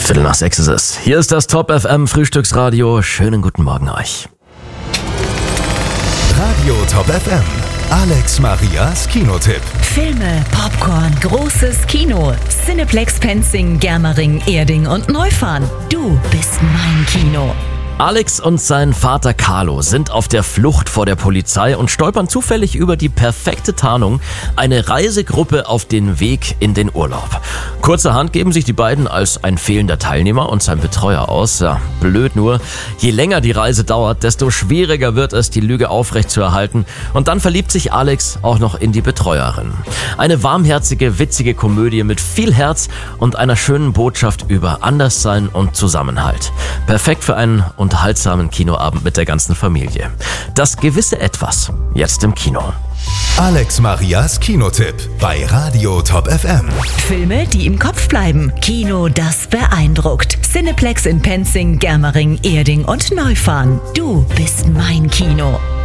5:15 ist es. Hier ist das Top FM Frühstücksradio. Schönen guten Morgen euch. Radio Top FM. Alex Marias Kinotipp. Filme, Popcorn, großes Kino. Cineplex Penzing, Germering, Erding und Neufahren. Du bist mein Kino. Alex und sein Vater Carlo sind auf der Flucht vor der Polizei und stolpern zufällig über die perfekte Tarnung, eine Reisegruppe auf den Weg in den Urlaub. Kurzerhand geben sich die beiden als ein fehlender Teilnehmer und sein Betreuer aus. Ja, blöd nur, je länger die Reise dauert, desto schwieriger wird es, die Lüge aufrechtzuerhalten. Und dann verliebt sich Alex auch noch in die Betreuerin. Eine warmherzige, witzige Komödie mit viel Herz und einer schönen Botschaft über Anderssein und Zusammenhalt. Perfekt für einen unterhaltsamen Kinoabend mit der ganzen Familie. Das gewisse Etwas, jetzt im Kino. Alex Marias Kinotipp bei Radio Top FM. Filme, die im Kopf bleiben. Kino, das beeindruckt. Cineplex in Penzing, Germering, Erding und Neufahren. Du bist mein Kino.